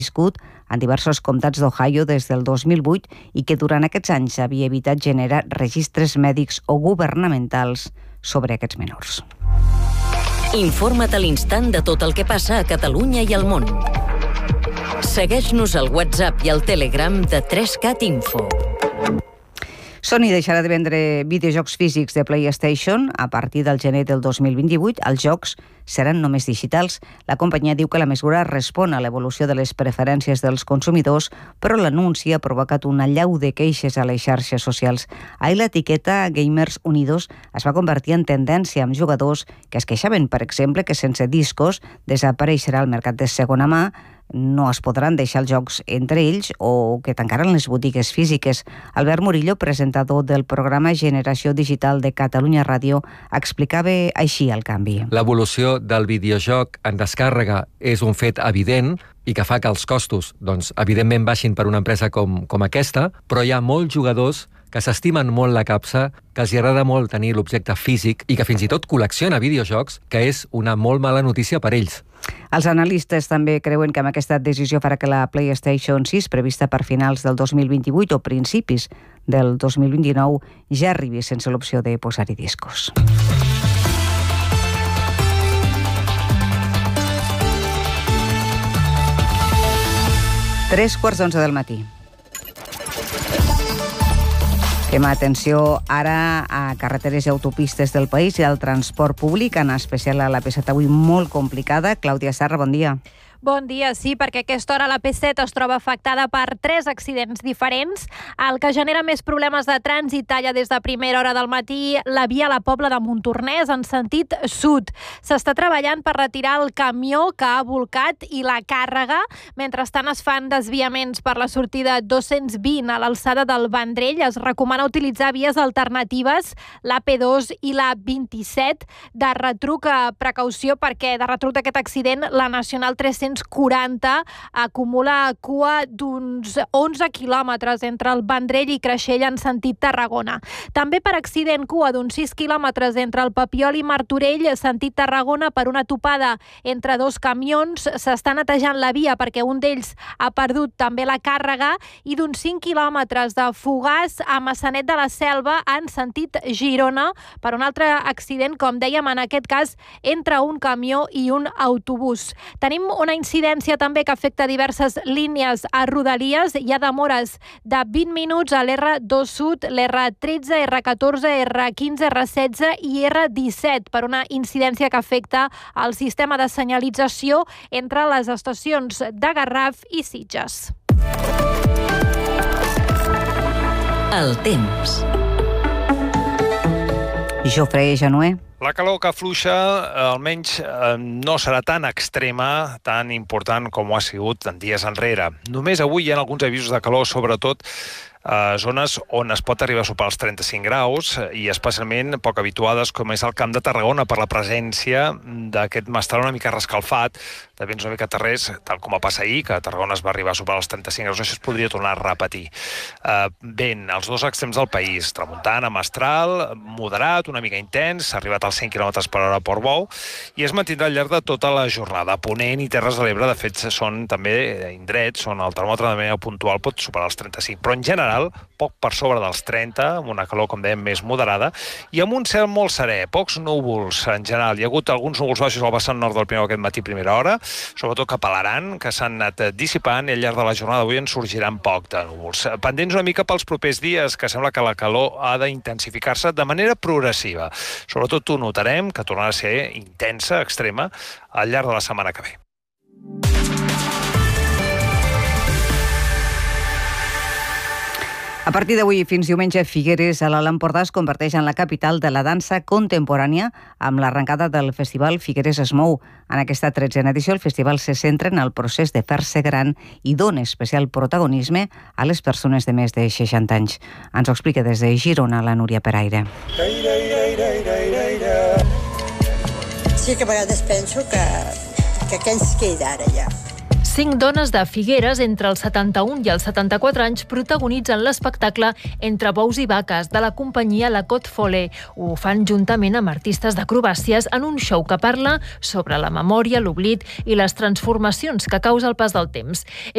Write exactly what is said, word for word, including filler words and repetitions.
viscut en diversos comtats d'Ohio des del dos mil vuit i que durant aquests anys havia evitat generar registres mèdics o governamentals sobre aquests menors. Informa't a l'instant de tot el que passa a Catalunya i al món. Segueix-nos al WhatsApp i al Telegram de tres cat Info. Sony deixarà de vendre videojocs físics de PlayStation a partir del gener del dos mil vint-i-vuit. Els jocs seran només digitals. La companyia diu que la mesura respon a l'evolució de les preferències dels consumidors, però l'anunci ha provocat una allau de queixes a les xarxes socials. Ahir l'etiqueta Gamers Unidos es va convertir en tendència amb jugadors que es queixaven, per exemple, que sense discos desapareixerà el mercat de segona mà, no es podran deixar els jocs entre ells o que tancaran les botigues físiques. Albert Murillo, presentador del programa Generació Digital de Catalunya Ràdio, explicava així el canvi. L'evolució del videojoc en descàrrega és un fet evident i que fa que els costos, doncs, evidentment baixin per una empresa com, com aquesta, però hi ha molts jugadors que s'estimen molt la capsa, que els agrada molt tenir l'objecte físic i que fins i tot col·lecciona videojocs, que és una molt mala notícia per ells. Els analistes també creuen que amb aquesta decisió farà que la PlayStation sis, prevista per finals del dos mil vint-i-vuit o principis del dos mil vint-i-nou, ja arribi sense l'opció de posar-hi discos. Tres quarts d'onze del matí. Fem atenció ara a carreteres i autopistes del país i al transport públic, en especial a la P set, avui molt complicada. Clàudia Serra, bon dia. Bon dia, sí, perquè a aquesta hora la P set es troba afectada per tres accidents diferents. El que genera més problemes de trànsit talla des de primera hora del matí la via a la Pobla de Montornès en sentit sud. S'està treballant per retirar el camió que ha volcat i la càrrega. Mentrestant es fan desviaments per la sortida dos-cents vint a l'alçada del Vendrell. Es recomana utilitzar vies alternatives, la P dos i la vint-i-set. De retruc a precaució perquè de retruc d'aquest accident la Nacional tres-cents quaranta acumula cua d'uns onze quilòmetres entre el Vendrell i Creixell en sentit Tarragona. També per accident cua d'uns sis quilòmetres entre el Papiol i Martorell, sentit Tarragona, per una topada entre dos camions. S'està netejant la via perquè un d'ells ha perdut també la càrrega, i d'uns cinc quilòmetres de Fogars a Massanet de la Selva en sentit Girona per un altre accident, com dèiem, en aquest cas entre un camió i un autobús. Tenim una incidència també que afecta diverses línies a Rodalies. Hi ha demores de vint minuts a l'R dos Sud, l'R tretze, R catorze, R quinze, R setze i R disset per una incidència que afecta el sistema de senyalització entre les estacions de Garraf i Sitges. El temps. Jofre Januer. La calor que afluixa, almenys no serà tan extrema, tan important com ho ha sigut en dies enrere. Només avui hi ha alguns avisos de calor, sobretot a zones on es pot arribar a superar els trenta-cinc graus i especialment poc habituades, com és el Camp de Tarragona, per la presència d'aquest mestral una mica rescalfat, de vents una mica terrers, tal com va passar ahir, que a Tarragona es va arribar a superar els trenta-cinc graus. Això es podria tornar a repetir. Uh, vent als dos extrems del país, tramuntana, mestral, moderat, una mica intens, s'ha arribat als cent quilòmetres per hora a Portbou, i es mantindrà al llarg de tota la jornada. Ponent i Terres de l'Ebre, de fet, són també indrets on el termòmetre de manera puntual pot superar els trenta-cinc, però en general poc per sobre dels trenta, amb una calor, com dèiem, més moderada, i amb un cel molt serè, pocs núvols en general. Hi ha hagut alguns núvols baixos al vessant nord del Pirineu aquest matí, primera hora, sobretot cap a l'Aran, que s'han anat dissipant, i al llarg de la jornada d'avui en sorgiran poc de núvols. Pendents una mica pels propers dies, que sembla que la calor ha d'intensificar-se de manera progressiva. Sobretot ho notarem, que tornarà a ser intensa, extrema, al llarg de la setmana que ve. A partir d'avui fins diumenge, Figueres, a l'Alt Empordà, es converteix en la capital de la dansa contemporània amb l'arrencada del festival Figueres es mou. En aquesta tretzena edició, el festival se centra en el procés de fer-se gran i dona especial protagonisme a les persones de més de seixanta anys. Ens ho explica des de Girona la Núria Peraire. Sí que a vegades penso que, que què ens queda ara ja? Cinc dones de Figueres entre els setanta-un i els setanta-quatre anys protagonitzen l'espectacle Entre bous i vaques de la companyia La Côte Folle. Ho fan juntament amb artistes d'acrobàcies en un show que parla sobre la memòria, l'oblit i les transformacions que causa el pas del temps.